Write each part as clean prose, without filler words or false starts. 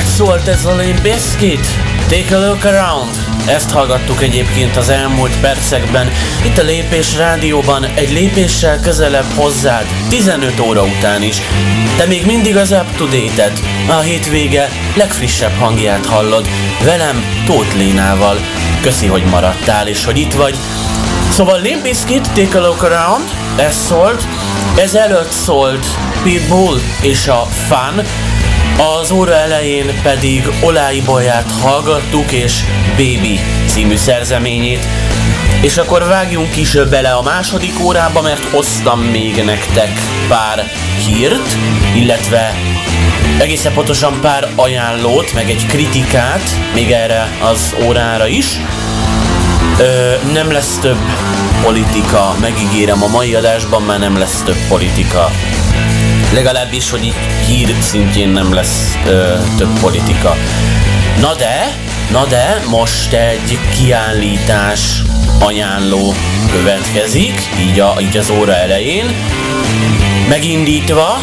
Szólt ez a Limp Bizkit, Take a Look Around. Ezt hallgattuk egyébként az elmúlt percekben, itt a Lépés Rádióban, egy lépéssel közelebb hozzád, 15 óra után is. Te még mindig az up-to-date-et, a hétvége legfrissebb hangját hallod, velem, Tóth Lénával. Köszi, hogy maradtál és hogy itt vagy. Szóval Limp Bizkit, Take a Look Around, ez szólt, ezelőtt szólt Pitbull és a Fun, az óra elején pedig Olái Bolyát hallgattuk és Baby című szerzeményét. És akkor vágjunk is bele a második órába, mert hoztam még nektek pár hírt, illetve egészen pontosan pár ajánlót, meg egy kritikát, még erre az órára is. Nem lesz több politika, megígérem, a mai adásban már nem lesz több politika. Legalábbis, hogy így hír szintjén nem lesz több politika. Na de, most egy kiállítás ajánló következik, így az óra elején. Megindítva,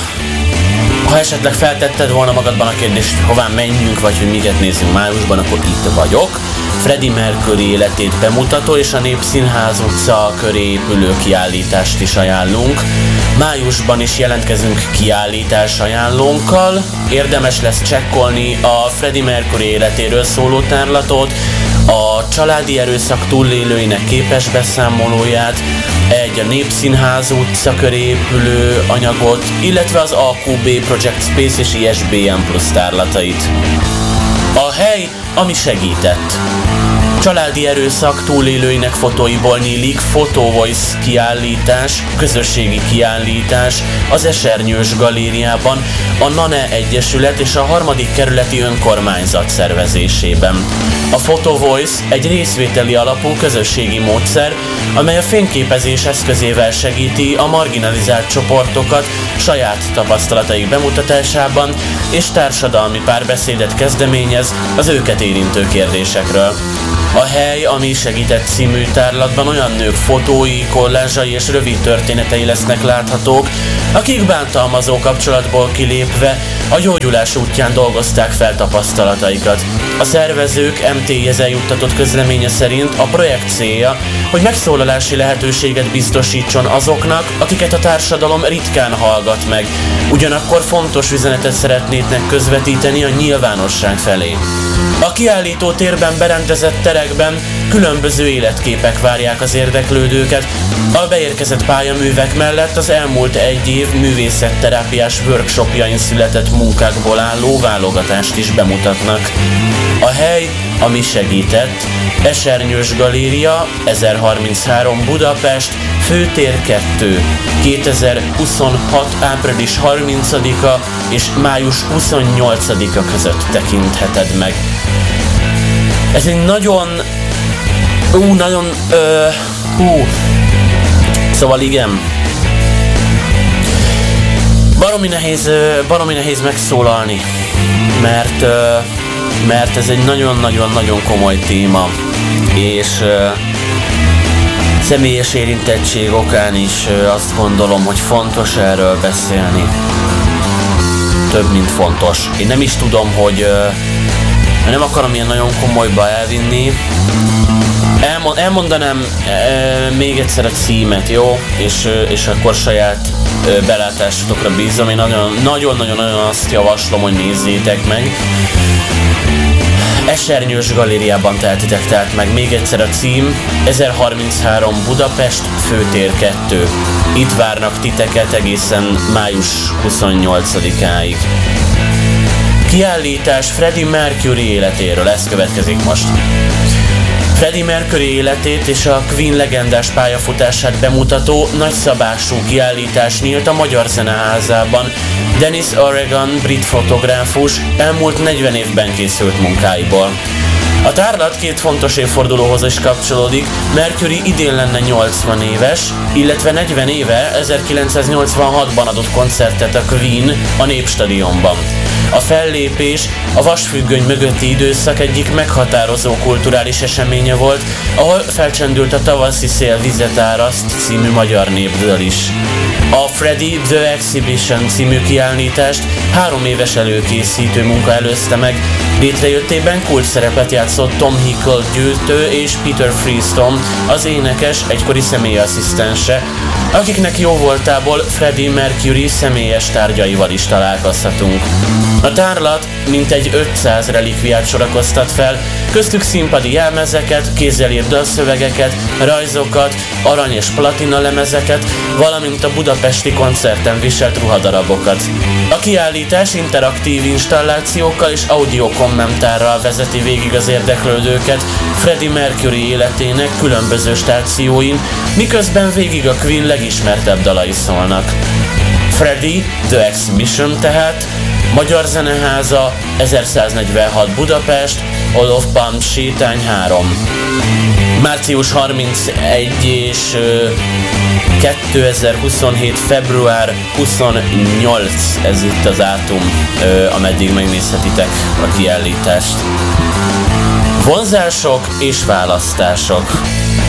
ha esetleg feltetted volna magadban a kérdést, hová menjünk, vagy hogy miket nézzünk májusban, akkor itt vagyok. Freddie Mercury életét bemutató és a Népszínház utca köré épülő kiállítást is ajánlunk. Májusban is jelentkezünk kiállítás ajánlónkkal. Érdemes lesz csekkolni a Freddie Mercury életéről szóló tárlatot, a családi erőszak túlélőinek képes beszámolóját, egy a Népszínház utca köré épülő anyagot, illetve az AQB Project Space és ISBN Plus tárlatait. A hely, ami segített. Családi erőszak túlélőinek fotóiból nyílik Photo Voice kiállítás, közösségi kiállítás az Esernyős Galériában, a NANE Egyesület és a 3. kerületi önkormányzat szervezésében. A Photo Voice egy részvételi alapú közösségi módszer, amely a fényképezés eszközével segíti a marginalizált csoportokat saját tapasztalataik bemutatásában, és társadalmi párbeszédet kezdeményez az őket érintő kérdésekről. A hely, ami segített című tárlatban olyan nők fotói, kollázsai és rövid történetei lesznek láthatók, akik bántalmazó kapcsolatból kilépve a gyógyulás útján dolgozták fel tapasztalataikat. A szervezők MT-hez juttatott közleménye szerint a projekt célja, hogy megszólalási lehetőséget biztosítson azoknak, akiket a társadalom ritkán hallgat meg, ugyanakkor fontos üzenetet szeretnének közvetíteni a nyilvánosság felé. A kiállító térben berendezett terekben különböző életképek várják az érdeklődőket. A beérkezett pályaművek mellett az elmúlt egy év művészetterápiás workshopjain született munkákból álló válogatást is bemutatnak. A hely, ami segített, Esernyős Galéria, 1033 Budapest, Főtér 2, 2026. április 30-a és május 28-a között tekintheted meg. Ez egy szóval igen. Baromi nehéz megszólalni, mert ez egy nagyon-nagyon-nagyon komoly téma, és személyes érintettség okán is azt gondolom, hogy fontos erről beszélni. Több, mint fontos. Én nem is tudom, hogy nem akarom ilyen nagyon komolyba elvinni. Elmondanám még egyszer a címet, jó? És akkor saját belátásotokra bízom. Én nagyon-nagyon azt javaslom, hogy nézzétek meg. Esernyős Galériában tehetitek tehát meg. Még egyszer a cím, 1033 Budapest, Főtér 2. Itt várnak titeket egészen május 28-áig. Kiállítás Freddie Mercury életéről, ez következik most. Freddie Mercury életét és a Queen legendás pályafutását bemutató nagyszabású kiállítás nyílt a Magyar Zeneházában. Dennis Oregon, brit fotográfus elmúlt 40 évben készült munkáiból. A tárlat két fontos évfordulóhoz is kapcsolódik. Mercury idén lenne 80 éves, illetve 40 éve 1986-ban adott koncertet a Queen a Népstadionban. A fellépés a vasfüggöny mögötti időszak egyik meghatározó kulturális eseménye volt, ahol felcsendült a Tavaszi szél vizet áraszt című magyar népdal is. A Freddy The Exhibition című kiállítást 3 éves előkészítő munka előzte meg, létrejöttében kulcs szerepet játszott Tom Hickle gyűjtő és Peter Freestone, az énekes egykori személyasszisztense, akiknek jó voltából Freddie Mercury személyes tárgyaival is találkozhatunk. A tárlat mintegy 500 relikviát sorakoztat fel, köztük színpadi jelmezeket, kézzel írt dalszövegeket, rajzokat, arany- és platina lemezeket, valamint a budapesti koncerten viselt ruhadarabokat. A kiállítás interaktív installációkkal és audiokommentárral vezeti végig az érdeklődőket Freddie Mercury életének különböző stációin, miközben végig a Queen legismertebb dalai szólnak. Freddy The Exhibition tehát, Magyar Zeneháza, 1146 Budapest, Olof Palm sétány 3. Március 31 és 2027. február 28, ez itt az átum, ameddig megnézhetitek a kiállítást. Vonzások és választások.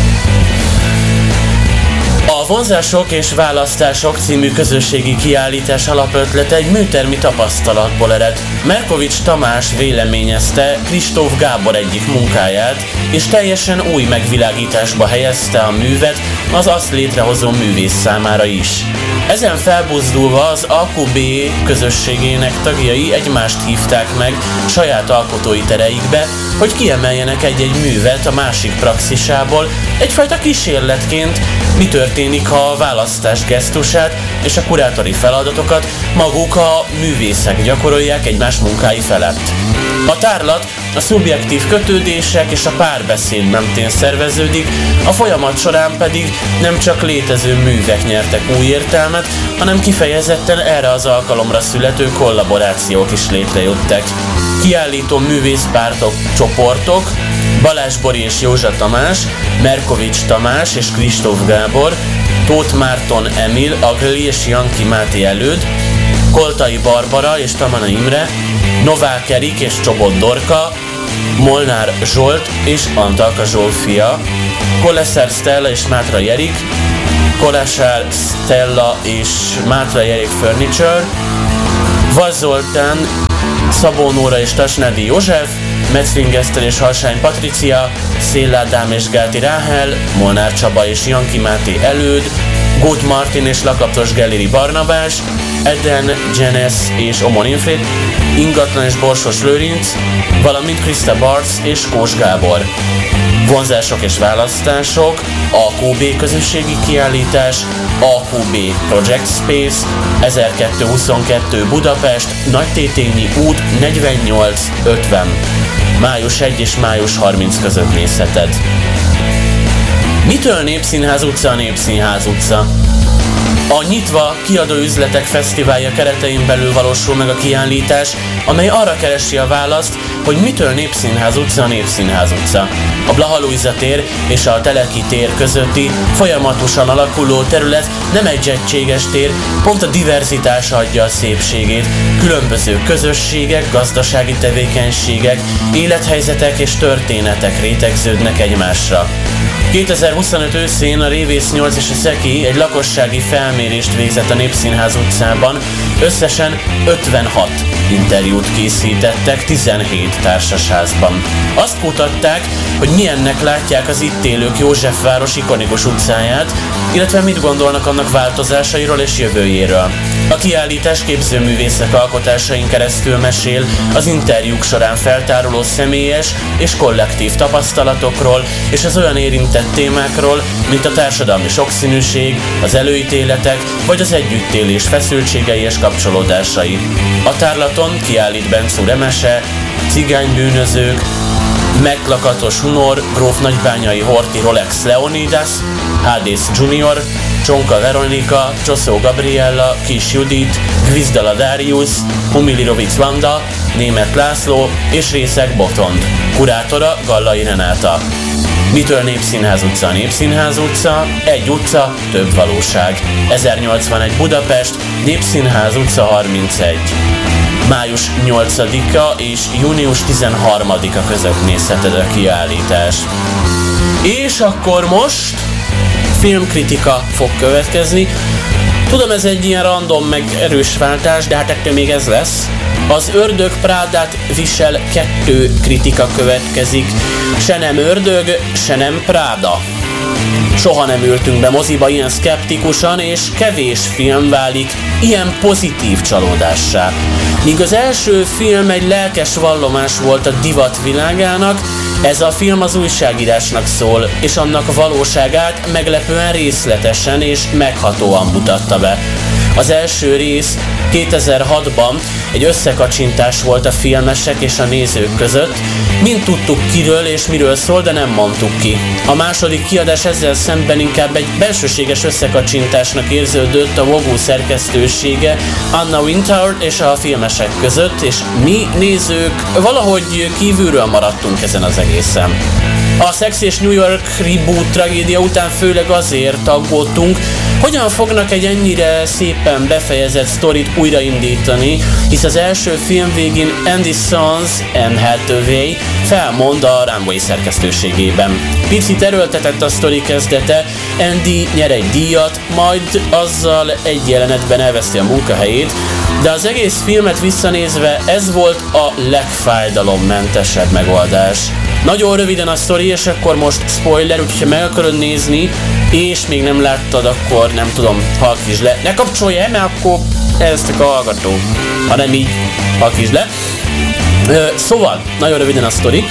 A Vonzások és Választások című közösségi kiállítás alapötlete egy műtermi tapasztalatból ered. Merkovics Tamás véleményezte Kristóf Gábor egyik munkáját, és teljesen új megvilágításba helyezte a művet az azt létrehozó művész számára is. Ezen felbuzdulva az AQB közösségének tagjai egymást hívták meg saját alkotói tereikbe, hogy kiemeljenek egy-egy művet a másik praxisából, egyfajta kísérletként, mi történik, ha a választás gesztusát és a kurátori feladatokat maguk a művészek gyakorolják egymás munkái felett. A tárlat a szubjektív kötődések és a párbeszéd mentén szerveződik, a folyamat során pedig nem csak létező művek nyertek új értelmet, hanem kifejezetten erre az alkalomra születő kollaborációk is létrejöttek. Kiállító művészpártok, csoportok, Balázs Bori és Józsa Tamás, Merkovics Tamás és Kristóf Gábor, Tóth Márton Emil, Agli és Janki Máté Előd, Koltai Barbara és Tamana Imre, Novák Erik és Csobot Dorka, Molnár Zsolt és Antalka Zsófia, Koleszer Stella és Mátra Erik, Kolesár Stella és Mátra Erik Furniture, Vaz Zoltán, Szabó Nóra és Tasnádi József, Metzling Eszter és Halsány Patricia, Széll Ádám és Gáti Ráhel, Molnár Csaba és Janki Máté Előd, Góth Martin és Lakaptos Gelléri Barnabás, Eden Jenes és Omon Infrid, Ingatlan és Borsos Lőrinc, valamint Krista Bartz és Kós Gábor. Vonzások és választások, AQB közösségi kiállítás, AQB Project Space, 1222 Budapest, Nagytétényi út 48-50. Május 1 és május 30 között nézheted. Mitől Népszínház utca a Népszínház utca? A Nyitva Kiadó Üzletek Fesztiválja keretein belül valósul meg a kiállítás, amely arra keresi a választ, hogy mitől Népszínház utca a Népszínház utca. A Blaha Lujza tér és a Teleki tér közötti folyamatosan alakuló terület nem egy egységes tér, pont a diverzitása adja a szépségét. Különböző közösségek, gazdasági tevékenységek, élethelyzetek és történetek rétegződnek egymásra. 2025 őszén a Révész 8 és a Szeki egy lakossági felmérést végzett a Népszínház utcában, összesen 56 interjút készítettek 17 társasházban. Azt kutatták, hogy milyennek látják az itt élők Józsefváros ikonikus utcáját, illetve mit gondolnak annak változásairól és jövőjéről. A kiállítás képzőművészek alkotásain keresztül mesél az interjúk során feltáruló személyes és kollektív tapasztalatokról és az olyan érintett témákról, mint a társadalmi sokszínűség, az előítéletek vagy az együttélés feszültségei és kapcsolódásai. A tárlaton kiállít Bencú Remese, Cigánybűnözők, Meglakatos Hunor, Gróf Nagybányai Horthy Rolex Leonidas, Hádész Junior, Csonka Veronika, Csoszó Gabriella, Kis Judit, Gvizdala Darius, Humilirovic Vanda, Németh László és Részeg Botond. Kurátora Gallai Renáta. Mitől Népszínház utca a Népszínház utca? Egy utca, több valóság. 1081 Budapest, Népszínház utca 31. május 8-a és június 13-a között nézheted a kiállítást. És akkor most filmkritika fog következni. Tudom, ez egy ilyen random meg erős váltás, de hát ettől még ez lesz. Az Ördög Prádát visel 2 kritika következik. Se nem ördög, se nem Práda. Soha nem ültünk be moziba ilyen szkeptikusan, és kevés film válik ilyen pozitív csalódássá. Míg az első film egy lelkes vallomás volt a divat világának, ez a film az újságírásnak szól, és annak valóságát meglepően részletesen és meghatóan mutatta be. Az első rész 2006-ban egy összekacsintás volt a filmesek és a nézők között. Mind tudtuk kiről és miről szól, de nem mondtuk ki. A második kiadás ezzel szemben inkább egy belsőséges összekacsintásnak érződött a Vogue szerkesztősége, Anna Wintour és a filmesek között, és mi nézők valahogy kívülről maradtunk ezen az egészen. A Sex és New York reboot tragédia után főleg azért aggódtunk, hogyan fognak egy ennyire szépen befejezett sztorit újraindítani, hisz az első film végén Andy Serkis, Anne Hathaway felmond a Runway szerkesztőségében. Picit erőltetett a sztori kezdete, Andy nyer egy díjat, majd azzal egy jelenetben elveszti a munkahelyét, de az egész filmet visszanézve ez volt a legfájdalommentesebb megoldás. Nagyon röviden a sztori, és akkor most spoiler, úgyhogy ha meg akarod nézni, és még nem láttad, akkor nem tudom, hallgass le. Ne kapcsolj el, mert akkor elvesztek a hallgató. Hanem így, hallgass le. Szóval, nagyon röviden a sztori.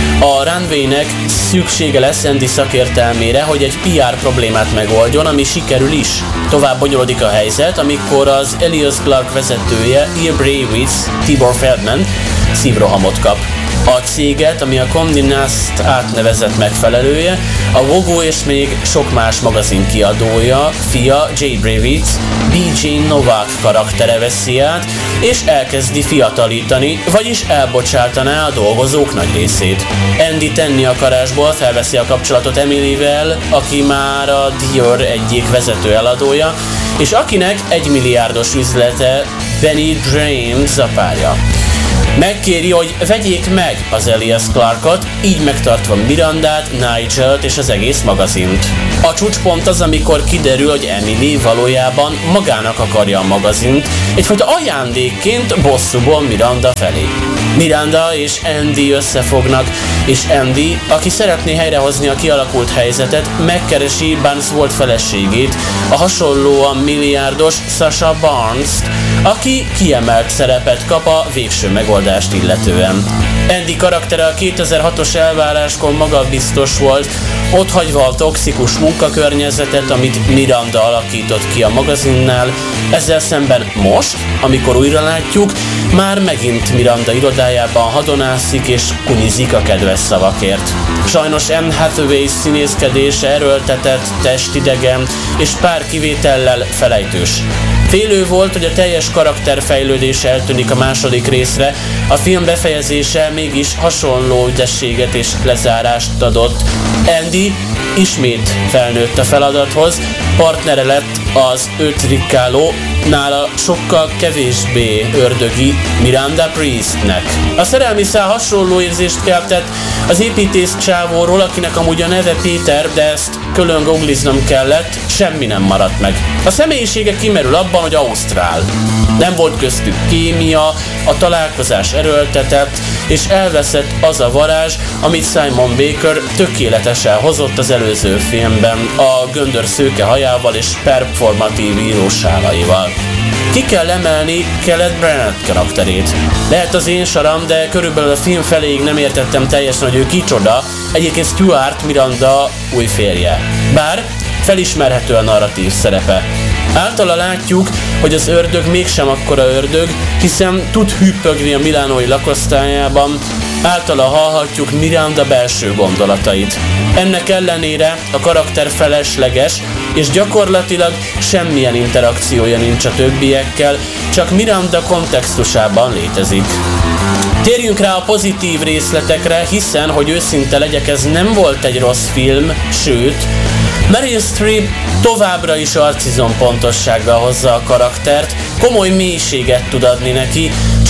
A Runway-nek szüksége lesz Andy szakértelmére, hogy egy PR problémát megoldjon, ami sikerül is. Tovább bonyolodik a helyzet, amikor az Elias Clark vezetője, Ian Bravitz, Tibor Feldman szívrohamot kap. A céget, ami a Condé Nast átnevezett megfelelője, a Vogue és még sok más magazin kiadója, fia Jay Bravitz, BJ Novak karaktere veszi át, és elkezdi fiatalítani, vagyis elbocsátaná a dolgozók nagy részét. Andy tenni akarásból felveszi a kapcsolatot Emilyvel, aki már a Dior egyik vezető eladója, és akinek 1 milliárdos üzlete Benny James a párja. Megkéri, hogy vegyék meg az Elias Clarkot, így megtartva Mirandát, Nigelt és az egész magazint. A csúcspont az, amikor kiderül, hogy Emily valójában magának akarja a magazint, egyfajta ajándékként bosszúból Miranda felé. Miranda és Andy összefognak, és Andy, aki szeretné helyrehozni a kialakult helyzetet, megkeresi Barnes volt feleségét, a hasonlóan milliárdos Sasha Barnes-t, aki kiemelt szerepet kap a végső megoldást illetően. Andy karaktere a 2006-os elváráskor magabiztos volt, otthagyva a toxikus munkakörnyezetet, amit Miranda alakított ki a magazinnál, ezzel szemben most, amikor újra látjuk, már megint Miranda irodájában hadonászik és kunyizik a kedves szavakért. Sajnos Anne Hathaway színészkedése erőltetett, testidegen és pár kivétellel felejtős. Félő volt, hogy a teljes karakterfejlődés eltűnik a második részre, a film befejezése mégis hasonló ügyességet és lezárást adott. Andy ismét felnőtt a feladathoz, partnere lett az őt rikkáló, nála sokkal kevésbé ördögi Miranda Priestnek. A szerelmi szál hasonló érzést keltett az építész csávóról, akinek amúgy a neve Péter, de ezt külön googliznom kellett, semmi nem maradt meg. A személyisége kimerül abban, hogy ausztrál. Nem volt köztük kémia, a találkozás erőltetett, és elveszett az a varázs, amit Simon Baker tökéletesen hozott az előző filmben, a göndör szőke hajával és performatív írósálaival. Ki kell emelni Kenneth Branagh karakterét. Lehet az én saram, de körülbelül a film feléig nem értettem teljesen, hogy ő kicsoda, egyébként Stuart Miranda új férje. Bár felismerhető a narratív szerepe. Általa látjuk, hogy az ördög mégsem akkora ördög, hiszen tud hüppögni a milánói lakosztályában, általa hallhatjuk Miranda belső gondolatait. Ennek ellenére a karakter felesleges, és gyakorlatilag semmilyen interakciója nincs a többiekkel, csak Miranda kontextusában létezik. Térjünk rá a pozitív részletekre, hiszen, hogy őszinte legyek, ez nem volt egy rossz film, sőt, Meryl Streep továbbra is arcizom pontossággal hozza a karaktert, komoly mélységet tud adni neki,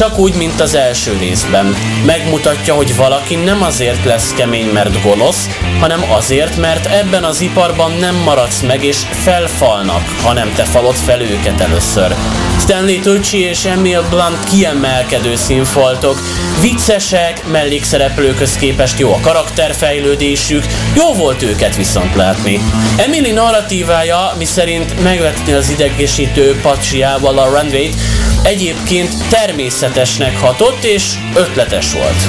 Csak úgy, mint az első részben. Megmutatja, hogy valaki nem azért lesz kemény, mert gonosz, hanem azért, mert ebben az iparban nem maradsz meg és felfalnak, hanem te falod fel őket először. Stanley Tucci és Emil Blunt kiemelkedő színfoltok, viccesek, mellékszereplőkhöz képest jó a karakterfejlődésük, jó volt őket viszont látni. Emily narratívája, miszerint megvetni az idegesítő patsiával a runwayt, egyébként természetesnek hatott és ötletes volt.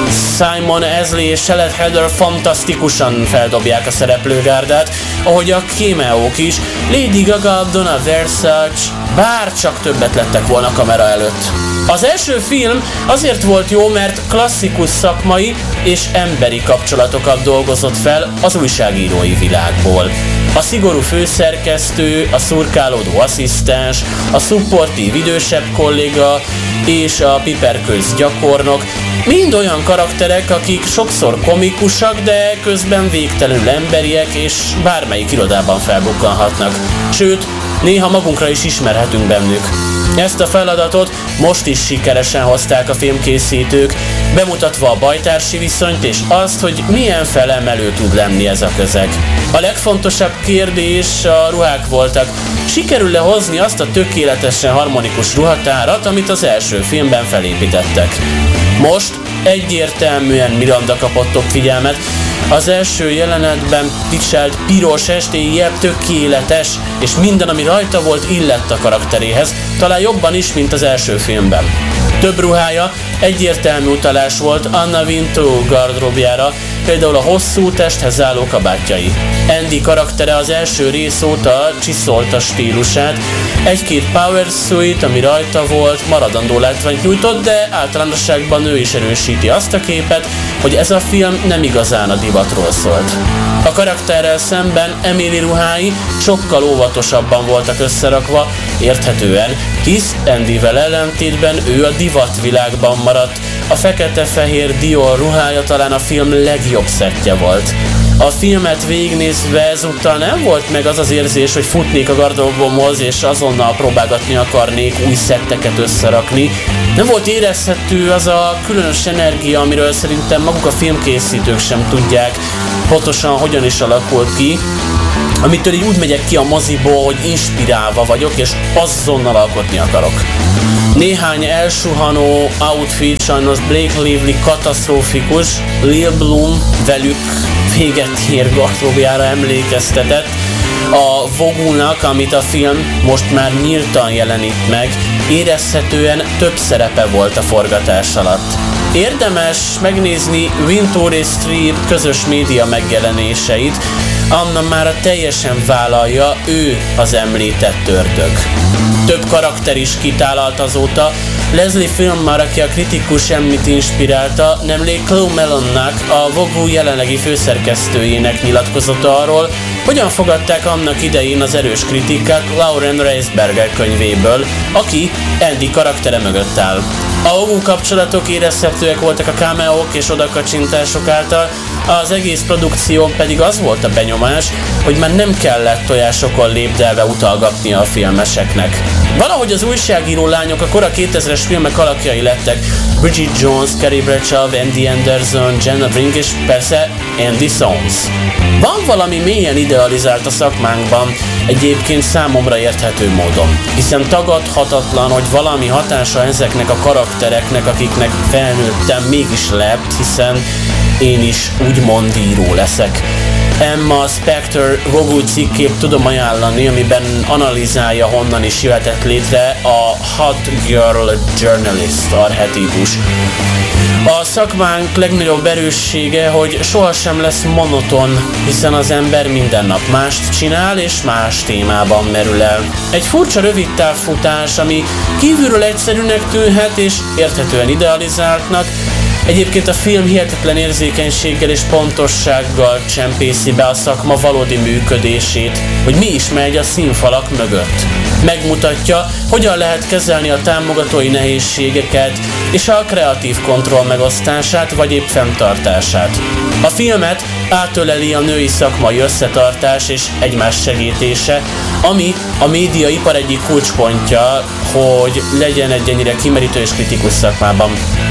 Simon Ashley és Charlotte Heather fantasztikusan feldobják a szereplőgárdát, ahogy a cameók is, Lady Gaga, Donna Versace, bár csak többet lettek volna kamera előtt. Az első film azért volt jó, mert klasszikus szakmai és emberi kapcsolatokat dolgozott fel az újságírói világból. A szigorú főszerkesztő, a szurkálódó asszisztens, a szupportív idősebb kolléga és a piperköz gyakornok mind olyan karakterek, akik sokszor komikusak, de közben végtelenül emberiek és bármelyik irodában felbukkanhatnak. Sőt, néha magunkra is ismerhetünk bennük. Ezt a feladatot most is sikeresen hozták a filmkészítők, bemutatva a bajtársi viszonyt és azt, hogy milyen felemelő tud lenni ez a közeg. A legfontosabb kérdés a ruhák voltak. Sikerül-e hozni azt a tökéletesen harmonikus ruhatárat, amit az első filmben felépítettek? Most egyértelműen Miranda kapott több figyelmet. Az első jelenetben viselt piros estélyjel tökéletes, és minden, ami rajta volt, illett a karakteréhez, talán jobban is, mint az első filmben. Több ruhája egyértelmű utalás volt Anna Wintour gardróbjára, például a hosszú testhez álló kabátjai. Andy karaktere az első rész óta csiszolta stílusát, egy-két power suit, ami rajta volt, maradandó látványt nyújtott, de általánosságban ő is erősíti azt a képet, hogy ez a film nem igazán a divatról szólt. A karakterrel szemben Emily ruhái sokkal óvatosabban voltak összerakva, érthetően, hisz Andyvel ellentétben ő a divatvilágban maradt. A fekete-fehér Dior ruhája talán a film legjobb szettje volt. A filmet végignézve ezúttal nem volt meg az az érzés, hogy futnék a garderobomhoz és azonnal próbálgatni akarnék új szetteket összerakni. Nem volt érezhető az a különös energia, amiről szerintem maguk a filmkészítők sem tudják pontosan hogyan is alakult ki, amitől így úgy megyek ki a moziból, hogy inspirálva vagyok és azonnal alkotni akarok. Néhány elsuhanó outfit sajnos Blake Lively katasztrófikus, Lil Bloom velük véget ér gardróbjára emlékeztetett, a Vogue-nak, amit a film most már nyíltan jelenít meg, érezhetően több szerepe volt a forgatás alatt. Érdemes megnézni Wintour és Streep közös média megjelenéseit, Anna már teljesen vállalja, ő az említett ördög. Több karakter is kitálalt azóta. Leslie Filmar, aki a kritikus Emmyt inspirálta, nemrég Chloe Melonnak, a Vogue jelenlegi főszerkesztőjének nyilatkozott arról, hogyan fogadták annak idején az erős kritikát Lauren Reisberger könyvéből, aki Andy karaktere mögött áll. A Vogue kapcsolatok érezhetőek voltak a cameók és odakacsintások által, az egész produkción pedig az volt a benyomás, hogy már nem kellett tojásokon lépdelve utalgatni a filmeseknek. Valahogy az újságíró lányok a kora 2000-es filmek alakjai lettek, Bridget Jones, Carrie Bradshaw, Andy Anderson, Jenna Brink és persze Andy Serkis. Van valami mélyen idealizált a szakmánkban, egyébként számomra érthető módon, hiszen tagadhatatlan, hogy valami hatása ezeknek a karaktereknek, akiknek felnőttem, mégis lett, hiszen én is úgymond író leszek. Emma Spector Vogue cikkét tudom ajánlani, amiben analizálja, honnan is jöhetett létre a Hot Girl Journalist archetípus. A szakmánk legnagyobb erőssége, hogy sohasem lesz monoton, hiszen az ember minden nap mást csinál és más témában merül el. Egy furcsa rövid távfutás, ami kívülről egyszerűnek tűnhet és érthetően idealizáltnak, egyébként a film hihetetlen érzékenységgel és pontossággal csempészi be a szakma valódi működését, hogy mi is megy a színfalak mögött. Megmutatja, hogyan lehet kezelni a támogatói nehézségeket és a kreatív kontroll megosztását vagy épp fenntartását. A filmet átöleli a női szakmai összetartás és egymás segítése, ami a médiaipar egyik kulcspontja, hogy legyen egy ennyire kimerítő és kritikus szakmában.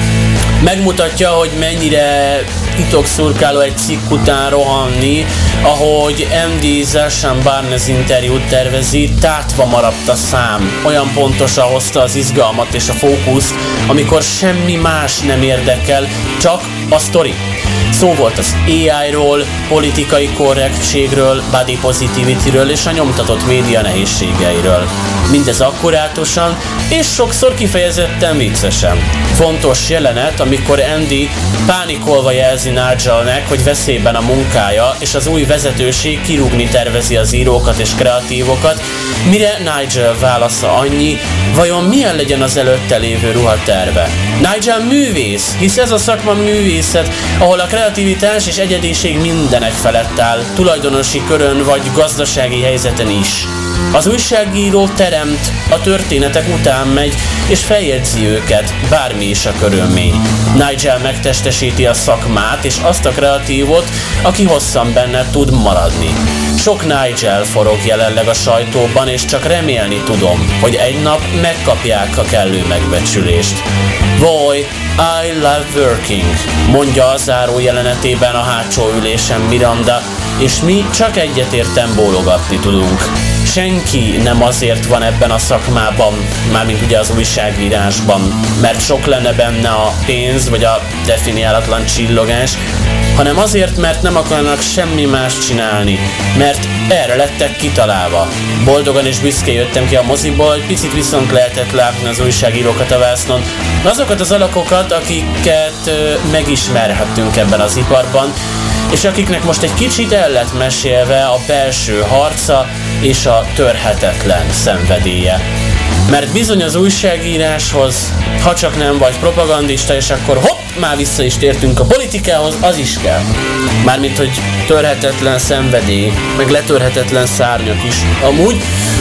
Megmutatja, hogy mennyire titokszurkáló egy cikk után rohanni, ahogy MD Zarshan Barnes interjút tervezi, tátva maradt a szám. Olyan pontosan hozta az izgalmat és a fókuszt, amikor semmi más nem érdekel, csak a sztori. Szó volt az AI-ról, politikai korrektségről, body positivity-ről és a nyomtatott média nehézségeiről. Mindez akkurátusan és sokszor kifejezetten viccesen. Fontos jelenet, amikor Andy pánikolva jelzi Nigelnek, hogy veszélyben a munkája, és az új vezetőség kirúgni tervezi az írókat és kreatívokat, mire Nigel válasza annyi, vajon milyen legyen az előtte lévő ruhaterve. Nigel művész, hisz ez a szakma művészet, ahol a kreativitás és egyediség mindenek felett áll, tulajdonosi körön vagy gazdasági helyzeten is. Az újságíró teremt, a történetek után megy, és feljegyzi őket, bármi is a körülmény. Nigel megtestesíti a szakmát, és azt a kreatívot, aki hosszan benne tud maradni. Sok Nigel forog jelenleg a sajtóban, és csak remélni tudom, hogy egy nap megkapják a kellő megbecsülést. Boy, I love working, mondja a záró jelenetében a hátsó ülésen Miranda, és mi csak egyetérten bólogatni tudunk. Senki nem azért van ebben a szakmában, mármint ugye az újságírásban, mert sok lenne benne a pénz, vagy a definiálatlan csillogás, hanem azért, mert nem akarnak semmi más csinálni, mert erre lettek kitalálva. Boldogan és büszkén jöttem ki a moziból, picit viszont lehetett látni az újságírókat a vásznon, azokat az alakokat, akiket megismerhettünk ebben az iparban, és akiknek most egy kicsit el lett mesélve a belső harca és a törhetetlen szenvedélye. Mert bizony az újságíráshoz, ha csak nem vagy propagandista, és akkor hopp, már vissza is tértünk a politikához, az is kell. Mármint, hogy törhetetlen szenvedély, meg letörhetetlen szárnyak is. Amúgy,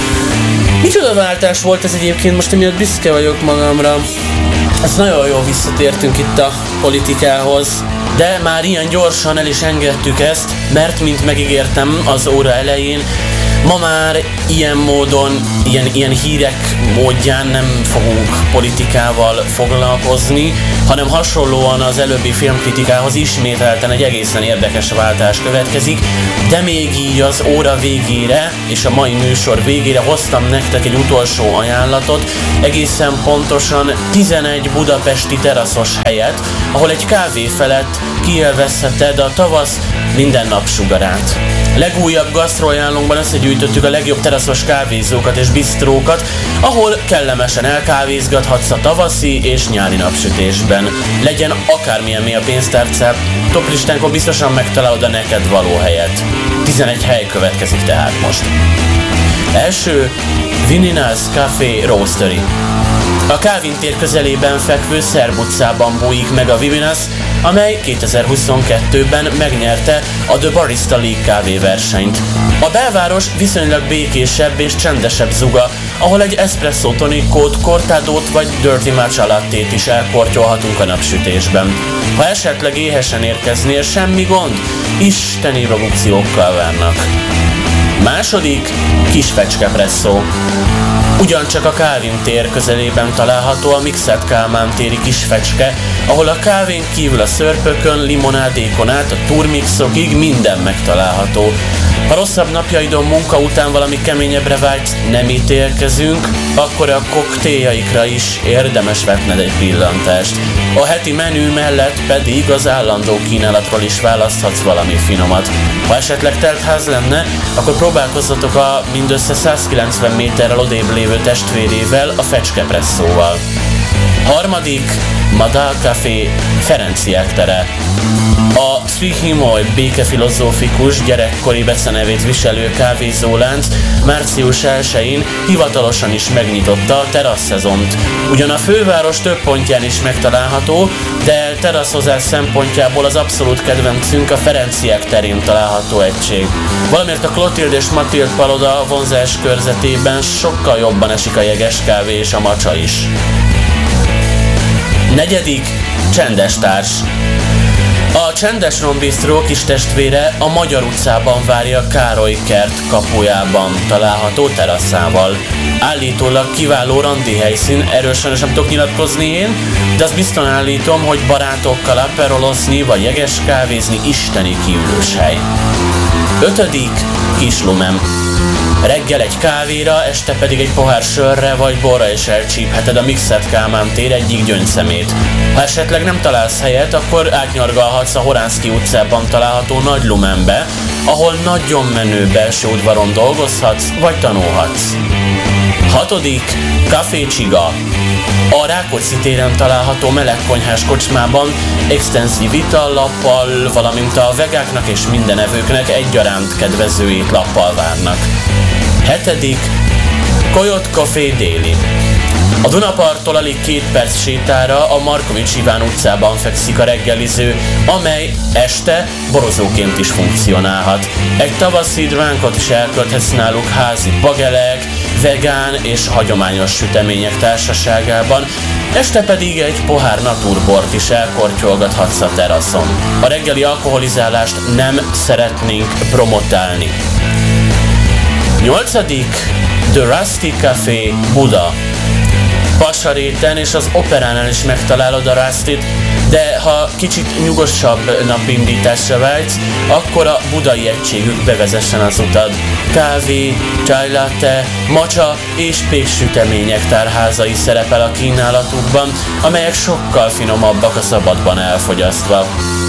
micsoda váltás volt ez egyébként, most emiatt büszke vagyok magamra. Ez nagyon jól visszatértünk itt a politikához, de már ilyen gyorsan el is engedtük ezt, mert mint megígértem az óra elején, ma már ilyen módon, ilyen hírek módján nem fogunk politikával foglalkozni, hanem hasonlóan az előbbi filmkritikához ismételten egy egészen érdekes váltás következik, de még így az óra végére és a mai műsor végére hoztam nektek egy utolsó ajánlatot, egészen pontosan 11 budapesti teraszos helyet, ahol egy kávé felett kiélvezheted a tavasz minden napsugarát. Legújabb gasztroajánlónkban összegyűjtöttük a legjobb teraszos kávézókat és bistrókat, ahol kellemesen elkávézgathatsz a tavaszi és nyári napsütésben. Legyen akármilyen mély a pénztárcád, toplistánkon biztosan megtalálod a neked való helyet. 11 hely következik tehát most. Első, Vinina's Café Roastery. A Kálvin tér közelében fekvő Szerb utcában bújik meg a Vivinas, amely 2022-ben megnyerte a The Barista League kávéversenyt. A belváros viszonylag békésebb és csendesebb zuga, ahol egy espresso tonikót, cortadót vagy dirty matcha lattét is elkortyolhatunk a napsütésben. Ha esetleg éhesen érkeznél, semmi gond, isteni produkciókkal várnak. Második, Kisfecske Presszó. Ugyancsak a Kálvin tér közelében található a Mixed Kálmán téri Kisfecske, ahol a kávén kívül a szörpökön, limonádékon át a turmixokig minden megtalálható. Ha rosszabb napjaidon munka után valami keményebbre vágysz, nem ítélkezünk, akkor a koktéljaikra is érdemes vetned egy pillantást. A heti menü mellett pedig az állandó kínálatról is választhatsz valami finomat. Ha esetleg teltház lenne, akkor próbálkozzatok a mindössze 190 méterrel odébb lévő testvérével, a Fecske Presszóval. Harmadik, Madal Café, Ferenciek tere. A Szvihimoly békefilozófikus gyerekkori becenevét viselő kávézólánc március 1-én hivatalosan is megnyitotta a teraszszezont. Ugyan a főváros több pontján is megtalálható, de teraszozás szempontjából az abszolút kedvencünk a Ferenciek terén található egység. Valamiért a Klotild és Matild paloda vonzás körzetében sokkal jobban esik a jeges kávé és a macsa is. Negyedik, Csendes társ. A Csendes Rombisztró kis testvére a Magyar utcában várja Károly kert kapujában található teraszával. Állítólag kiváló randi helyszín, erről sajnos nem tudok nyilatkozni én, de azt biztosan állítom, hogy barátokkal aperolozni vagy jeges kávézni isteni kiülős hely. 5. Kislumem. Reggel egy kávéra, este pedig egy pohár sörre vagy borra is elcsípheted a Mixed Kálmán tér egyik gyöngyszemét. Ha esetleg nem találsz helyet, akkor átnyargalhatsz a Horánszky utcában található Nagy Lumenbe, ahol nagyon menő belső udvaron dolgozhatsz vagy tanulhatsz. 6. Café Csiga. A Rákóczi téren található melegkonyhás kocsmában extenzív itallappal, valamint a vegáknak és mindenevőknek egyaránt kedvező étlappal várnak. 7. Coyote Café Déli. A Dunaparttól alig 2 perc sétára a Markovics Iván utcában fekszik a reggeliző, amely este borozóként is funkcionálhat. Egy tavaszi dránkot is elkölthetsz náluk házi bagelek, vegán és hagyományos sütemények társaságában, este pedig egy pohár naturbort is elkortyolgathatsz a teraszon. A reggeli alkoholizálást nem szeretnénk promotálni. 8. The Rusty Café Buda. Pasaréten és az Operánál is megtalálod a Rustit, de ha kicsit nyugosabb napindításra vágysz, akkor a budai egységük bevezessen az utad. Kávé, chai latte, matcha és péksütemények tárházai szerepel a kínálatukban, amelyek sokkal finomabbak a szabadban elfogyasztva.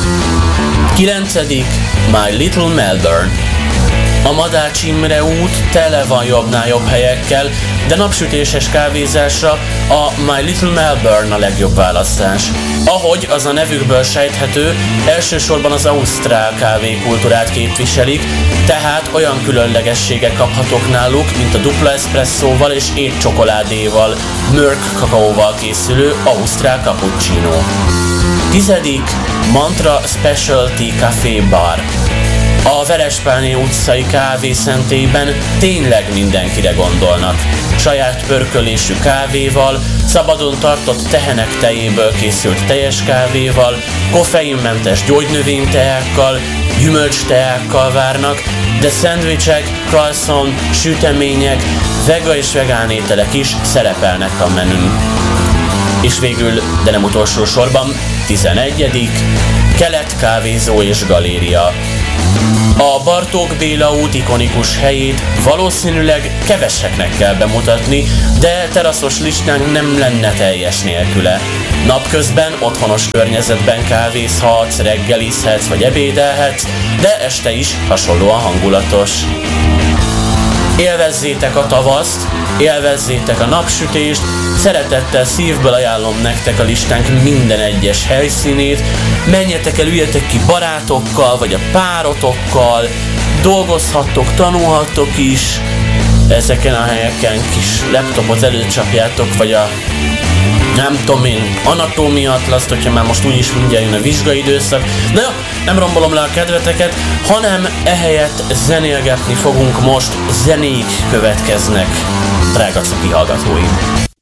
9. My Little Melbourne. A Madács Imre út tele van jobbnál jobb helyekkel, de napsütéses kávézásra a My Little Melbourne a legjobb választás. Ahogy az a nevükből sejthető, elsősorban az ausztrál kávékultúrát képviselik, tehát olyan különlegességek kaphatók náluk, mint a dupla eszpresszóval és étcsokoládéval, mörk kakaóval készülő ausztrál cappuccino. 10. Mantra Specialty Café Bar. A Verespálné utcai kávészentében tényleg mindenkire gondolnak. Saját pörkölésű kávéval, szabadon tartott tehenek tejéből készült teljes kávéval, koffeinmentes gyógynövényteákkal, gyümölcsteákkal várnak, de szendvicsek, croissant, sütemények, vega és vegán ételek is szerepelnek a menün. És végül, de nem utolsó sorban, 11. Kelet kávézó és galéria. A Bartók Béla út ikonikus helyét valószínűleg keveseknek kell bemutatni, de teraszos listánk nem lenne teljes nélküle. Napközben otthonos környezetben kávézhatsz, reggelizhetsz vagy ebédelhetsz, de este is hasonlóan hangulatos. Élvezzétek a tavaszt, élvezzétek a napsütést, szeretettel szívből ajánlom nektek a listánk minden egyes helyszínét, menjetek el, üljetek ki barátokkal, vagy a párotokkal, dolgozhattok, tanulhattok is, ezeken a helyeken kis laptopot előcsapjátok, vagy a nem tudom én, anatómia atlaszt, hogyha már most úgyis mindjárt jön a vizsgaidőszak. Na jó, nem rombolom le a kedveteket, hanem ehelyett zenélgetni fogunk most, zenék következnek, drága cuki hallgatóim.